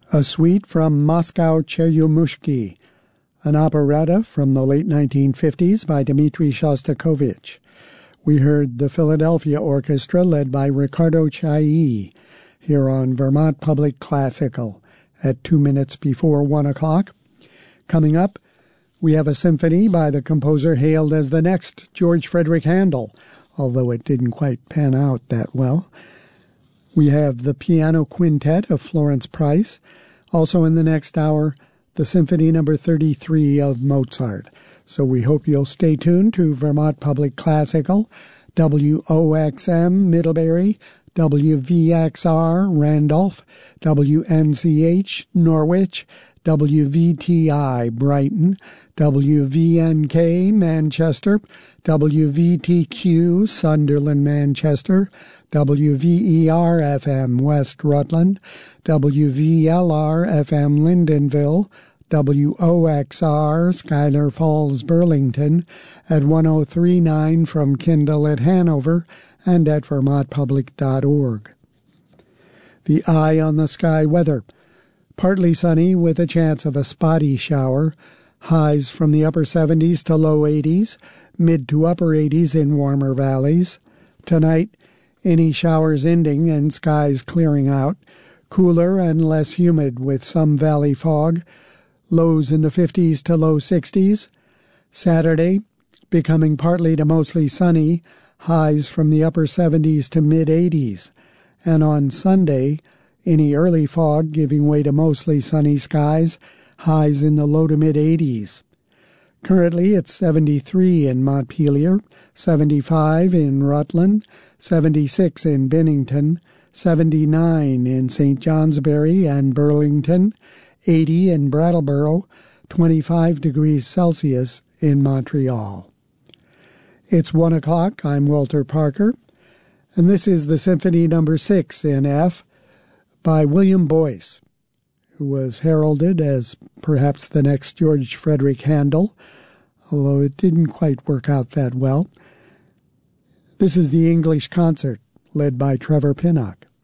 A suite from Moscow Cheryumushki, an operetta from the late 1950s by Dmitri Shostakovich. We heard the Philadelphia Orchestra led by Ricardo Chailly here on Vermont Public Classical at 2 minutes before 1 o'clock. Coming up, we have a symphony by the composer hailed as the next George Frederick Handel, although it didn't quite pan out that well. We have the piano quintet of Florence Price. Also in the next hour, the Symphony No. 33 of Mozart. So we hope you'll stay tuned to Vermont Public Classical, WOXM Middlebury, WVXR Randolph, WNCH Norwich, WVTI Brighton, WVNK Manchester, WVTQ Sunderland Manchester, WVER FM West Rutland, WVLR FM Lyndonville, WOXR Schuyler Falls Burlington, at 1039 from Kindle at Hanover, and at vermontpublic.org. The Eye on the Sky weather. Partly sunny with a chance of a spotty shower. Highs from the upper 70s to low 80s, mid to upper 80s in warmer valleys. Tonight, any showers ending and skies clearing out. Cooler and less humid with some valley fog. Lows in the 50s to low 60s. Saturday, becoming partly to mostly sunny. Highs from the upper 70s to mid 80s. And on Sunday, any early fog giving way to mostly sunny skies, highs in the low to mid 80s. Currently it's 73 in Montpelier, 75 in Rutland, 76 in Bennington, 79 in St. Johnsbury and Burlington, 80 in Brattleboro, 25 degrees Celsius in Montreal. It's 1 o'clock. I'm Walter Parker, and this is the Symphony No. 6 in F by William Boyce, who was heralded as perhaps the next George Frederick Handel, although it didn't quite work out that well. This is the English concert, led by Trevor Pinnock.